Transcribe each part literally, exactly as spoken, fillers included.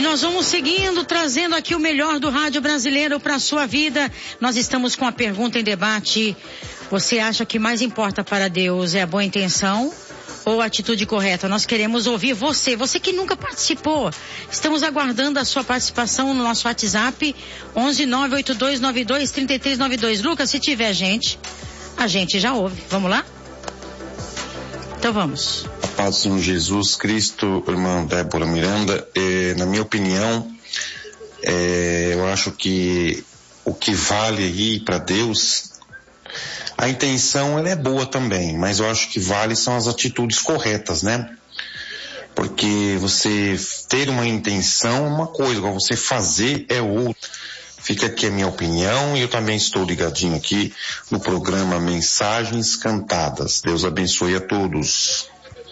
nós vamos seguindo, trazendo aqui o melhor do rádio brasileiro para a sua vida. Nós estamos com a pergunta em debate. Você acha que mais importa para Deus é a boa intenção ou a atitude correta? Nós queremos ouvir você, você que nunca participou. Estamos aguardando a sua participação no nosso WhatsApp, onze nove oito dois nove dois três três nove dois. Lucas, se tiver gente, a gente já ouve. Vamos lá? Então vamos. A paz do Senhor Jesus Cristo, irmã Débora Miranda, eh, na minha opinião, eh, eu acho que o que vale aí para Deus, a intenção ela é boa também, mas eu acho que vale são as atitudes corretas, né? Porque você ter uma intenção é uma coisa, agora você fazer é outra. Fica aqui a minha opinião e eu também estou ligadinho aqui no programa Mensagens Cantadas. Deus abençoe a todos.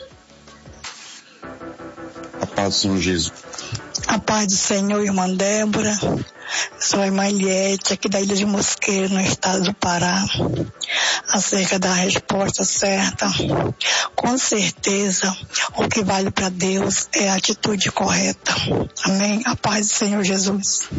A paz do Senhor Jesus. A paz do Senhor, irmã Débora. Sou a irmã Eliette, aqui da Ilha de Mosqueiro, no estado do Pará. Acerca da resposta certa, com certeza, o que vale para Deus é a atitude correta. Amém? A paz do Senhor Jesus.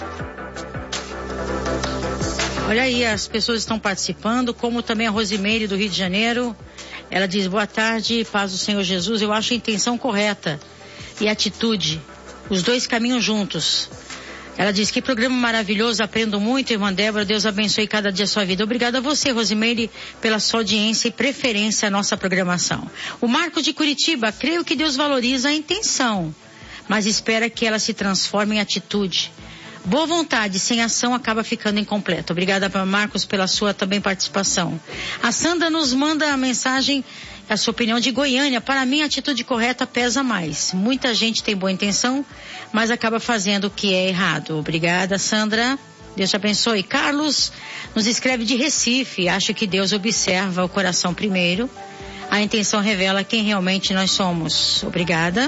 Olha aí, as pessoas estão participando, como também a Rosimeire do Rio de Janeiro. Ela diz, boa tarde, paz do Senhor Jesus. Eu acho a intenção correta e a atitude, os dois caminham juntos. Ela diz, que programa maravilhoso, aprendo muito, irmã Débora, Deus abençoe cada dia a sua vida. Obrigada a você, Rosimeire, pela sua audiência e preferência à nossa programação. O Marcos de Curitiba, creio que Deus valoriza a intenção, mas espera que ela se transforme em atitude. Boa vontade sem ação acaba ficando incompleta. Obrigada, Marcos, pela sua também participação. A Sandra nos manda a mensagem, a sua opinião de Goiânia. Para mim, a atitude correta pesa mais. Muita gente tem boa intenção, mas acaba fazendo o que é errado. Obrigada, Sandra. Deus te abençoe. Carlos nos escreve de Recife. Acho que Deus observa o coração primeiro. A intenção revela quem realmente nós somos. Obrigada.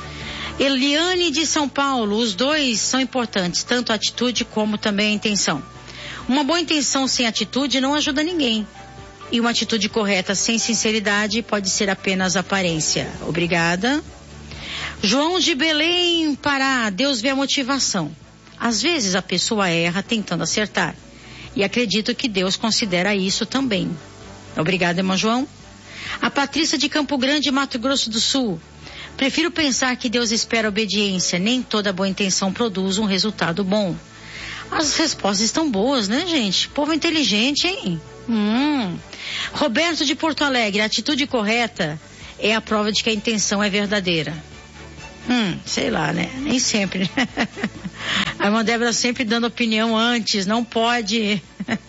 Eliane de São Paulo, os dois são importantes, tanto a atitude como também a intenção. Uma boa intenção sem atitude não ajuda ninguém. E uma atitude correta sem sinceridade pode ser apenas aparência. Obrigada. João de Belém, Pará, Deus vê a motivação. Às vezes a pessoa erra tentando acertar. E acredito que Deus considera isso também. Obrigada, irmão João. A Patrícia de Campo Grande, Mato Grosso do Sul. Prefiro pensar que Deus espera obediência. Nem toda boa intenção produz um resultado bom. As respostas estão boas, né, gente? Povo inteligente, hein? Hum. Roberto de Porto Alegre, a atitude correta é a prova de que a intenção é verdadeira. Hum, sei lá, né? Nem sempre. A irmã Débora sempre dando opinião antes, não pode.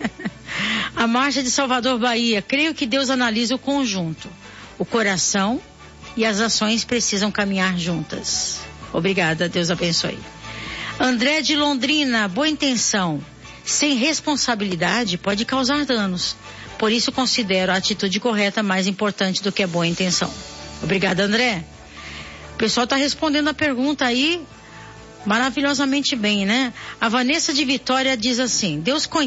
A Márcia de Salvador, Bahia, creio que Deus analisa o conjunto. O coração e as ações precisam caminhar juntas. Obrigada, Deus abençoe. André de Londrina, boa intenção sem responsabilidade pode causar danos. Por isso considero a atitude correta mais importante do que a boa intenção. Obrigada, André. O pessoal está respondendo a pergunta aí maravilhosamente bem, né? A Vanessa de Vitória diz assim, Deus conhece